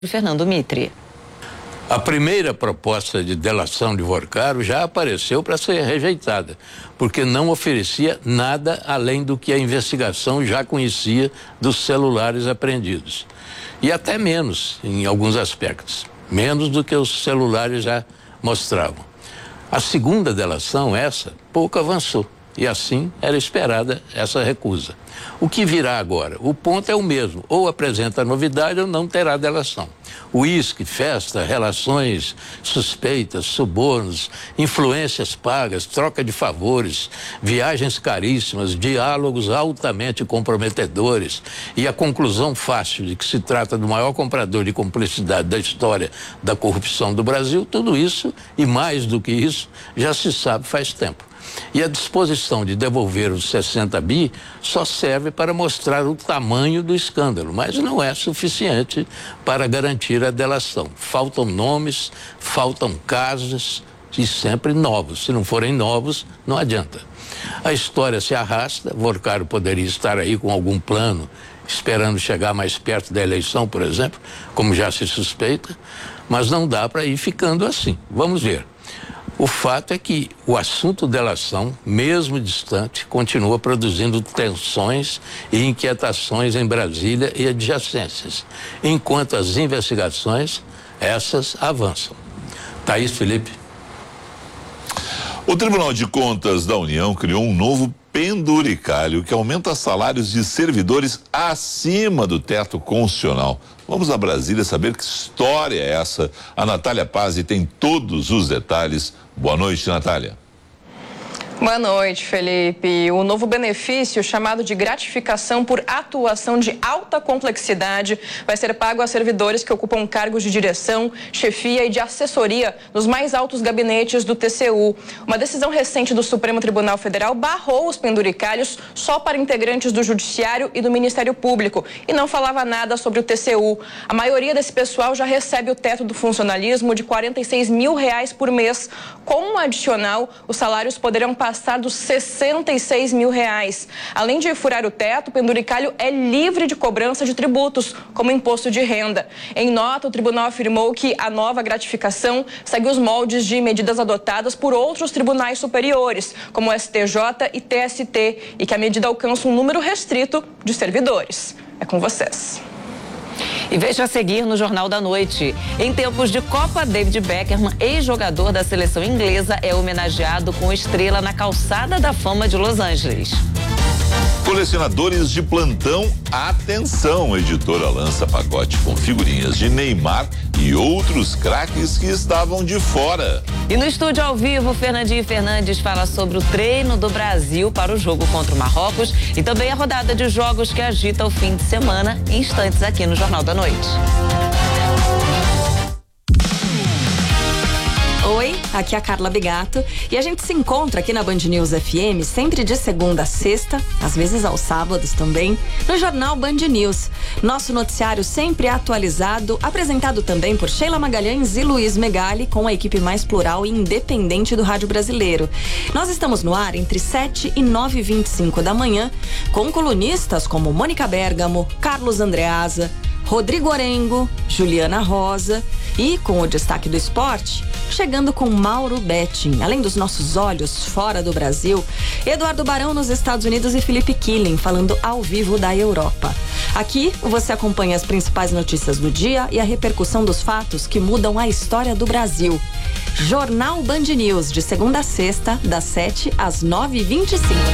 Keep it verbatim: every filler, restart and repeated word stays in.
Fernando Mitre. A primeira proposta de delação de Vorcaro já apareceu para ser rejeitada, porque não oferecia nada além do que a investigação já conhecia dos celulares apreendidos. E até menos, em alguns aspectos. Menos do que os celulares já mostravam. A segunda delação, essa, pouco avançou. E assim era esperada essa recusa. O que virá agora? O ponto é o mesmo. Ou apresenta novidade ou não terá delação. Uísque, festa, relações suspeitas, subornos, influências pagas, troca de favores, viagens caríssimas, diálogos altamente comprometedores e a conclusão fácil de que se trata do maior comprador de cumplicidade da história da corrupção do Brasil, tudo isso e mais do que isso já se sabe faz tempo. E a disposição de devolver os sessenta bi só serve para mostrar o tamanho do escândalo, mas não é suficiente para garantir a delação. Faltam nomes, faltam casos e sempre novos. Se não forem novos, não adianta. A história se arrasta, Vorcaro poderia estar aí com algum plano, esperando chegar mais perto da eleição, por exemplo, como já se suspeita, mas não dá para ir ficando assim. Vamos ver. O fato é que o assunto delação, mesmo distante, continua produzindo tensões e inquietações em Brasília e adjacências, enquanto as investigações, essas avançam. Thaís Felipe. O Tribunal de Contas da União criou um novo penduricalho que aumenta salários de servidores acima do teto constitucional. Vamos a Brasília saber que história é essa. A Natália Pazzi tem todos os detalhes. Boa noite, Natália. Boa noite, Felipe. O novo benefício, chamado de gratificação por atuação de alta complexidade, vai ser pago a servidores que ocupam cargos de direção, chefia e de assessoria nos mais altos gabinetes do T C U. Uma decisão recente do Supremo Tribunal Federal barrou os penduricalhos só para integrantes do Judiciário e do Ministério Público e não falava nada sobre o T C U. A maioria desse pessoal já recebe o teto do funcionalismo de quarenta e seis mil reais por mês. Com um adicional, os salários poderão passar passar dos sessenta e seis mil reais. Além de furar o teto, o penduricalho é livre de cobrança de tributos, como imposto de renda. Em nota, o tribunal afirmou que a nova gratificação segue os moldes de medidas adotadas por outros tribunais superiores, como o S T J e T S T, e que a medida alcança um número restrito de servidores. É com vocês. E veja a seguir no Jornal da Noite. Em tempos de Copa, David Beckham, ex-jogador da seleção inglesa, é homenageado com estrela na calçada da fama de Los Angeles. Colecionadores de plantão, atenção! A editora lança pacote com figurinhas de Neymar e outros craques que estavam de fora. E no estúdio ao vivo, Fernandinho Fernandes fala sobre o treino do Brasil para o jogo contra o Marrocos e também a rodada de jogos que agita o fim de semana, em instantes aqui no Jornal da Noite. Oi, aqui é a Carla Bigato e a gente se encontra aqui na Band News F M sempre de segunda a sexta, às vezes aos sábados também, no Jornal Band News. Nosso noticiário sempre atualizado, apresentado também por Sheila Magalhães e Luiz Megali, com a equipe mais plural e independente do rádio brasileiro. Nós estamos no ar entre sete e nove e vinte e cinco da manhã, com colunistas como Mônica Bergamo, Carlos Andreasa, Rodrigo Orengo, Juliana Rosa e, com o destaque do esporte, chegando com Mauro Betting. Além dos nossos olhos fora do Brasil, Eduardo Barão nos Estados Unidos e Felipe Killing falando ao vivo da Europa. Aqui você acompanha as principais notícias do dia e a repercussão dos fatos que mudam a história do Brasil. Jornal Band News, de segunda a sexta, das sete às nove e vinte e cinco.